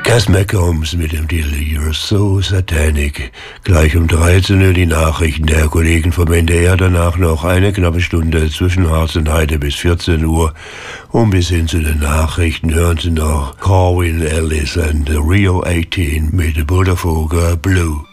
Cass McCombs mit dem Titel You're So Satanic. Gleich um 13 Uhr die Nachrichten der Kollegen vom NDR. Danach noch eine knappe Stunde zwischen Harz und Heide bis 14 Uhr. Und bis hin zu den Nachrichten hören Sie noch Corwin Ellis and the Rio 18 mit Bulldozer Blue.